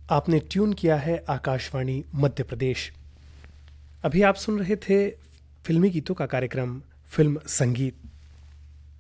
आपने ट्यून किया है आकाशवाणी मध्य प्रदेश। अभी आप सुन रहे थे फिल्मी गीतों का कार्यक्रम फिल्म संगीत।